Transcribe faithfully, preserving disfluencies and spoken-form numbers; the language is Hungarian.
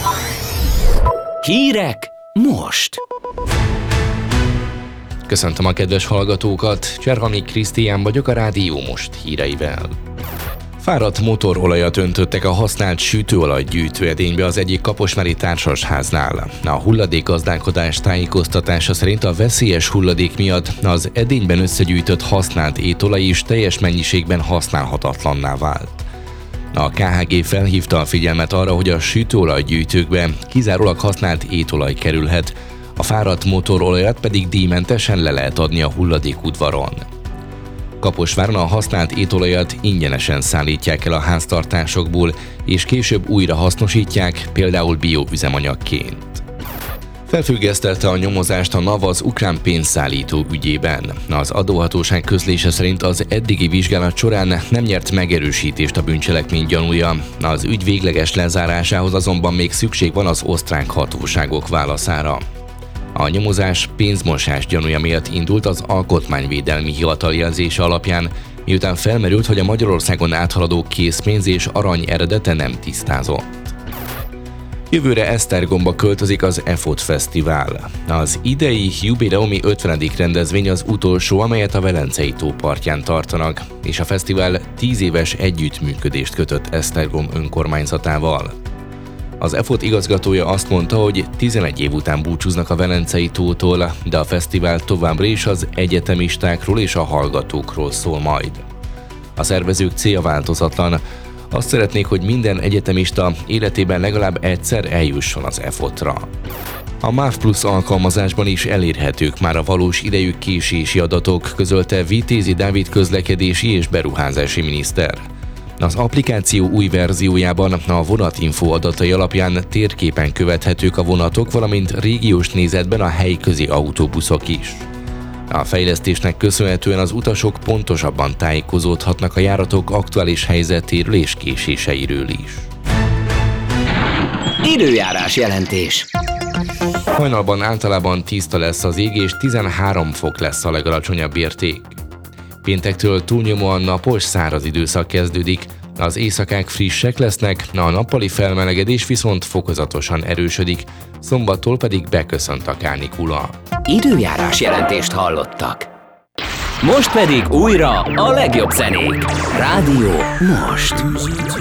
Hírek most! Köszöntöm a kedves hallgatókat, Cserhami Krisztián vagyok a Rádió Most híreivel. Fáradt motorolajat öntöttek a használt sütőolaj gyűjtőedénybe az egyik kaposvári társasháznál. A hulladékgazdálkodás tájékoztatása szerint a veszélyes hulladék miatt az edényben összegyűjtött használt étolaj is teljes mennyiségben használhatatlanná vált. A ká há gé felhívta a figyelmet arra, hogy a sütőolajgyűjtőkbe kizárólag használt étolaj kerülhet, a fáradt motorolajat pedig díjmentesen le lehet adni a hulladékudvaron. Kaposváron a használt étolajat ingyenesen szállítják el a háztartásokból, és később újra hasznosítják, például bioüzemanyagként. Felfüggesztelte a nyomozást a NAV az ukrán pénzszállító ügyében. Az adóhatóság közlése szerint az eddigi vizsgálat során nem nyert megerősítést a bűncselekmény gyanúja. Az ügy végleges lezárásához azonban még szükség van az osztrák hatóságok válaszára. A nyomozás pénzmosás gyanúja miatt indult az Alkotmányvédelmi Hivatal jelzése alapján, miután felmerült, hogy a Magyarországon áthaladó készpénz és arany eredete nem tisztázott. Jövőre Esztergomba költözik az e fot Fesztivál. Az idei jubileumi ötvenedik rendezvény az utolsó, amelyet a Velencei tó partján tartanak, és a fesztivál tíz éves együttműködést kötött Esztergom önkormányzatával. Az e fot igazgatója azt mondta, hogy tizenegy év után búcsúznak a Velencei tótól, de a fesztivál továbbra is az egyetemistákról és a hallgatókról szól majd. A szervezők célja változatlan. Azt szeretnék, hogy minden egyetemista életében legalább egyszer eljusson az e fotra. A MÁV Plus alkalmazásban is elérhetők már a valós idejű késési adatok, közölte Vitézi Dávid közlekedési és beruházási miniszter. Az applikáció új verziójában a vonatinfo adatai alapján térképen követhetők a vonatok, valamint régiós nézetben a helyközi autóbuszok is. A fejlesztésnek köszönhetően az utasok pontosabban tájékozódhatnak a járatok aktuális helyzetéről és késéseiről is. Időjárás jelentés. Hajnalban általában tiszta lesz az ég, és tizenhárom fok lesz a legalacsonyabb érték. Péntektől túlnyomóan napos, száraz időszak kezdődik, az éjszakák frissek lesznek, a nappali felmelegedés viszont fokozatosan erősödik, szombattól pedig beköszönt a kánikula. Időjárás jelentést hallottak. Most pedig újra a legjobb zenék. Rádió Most.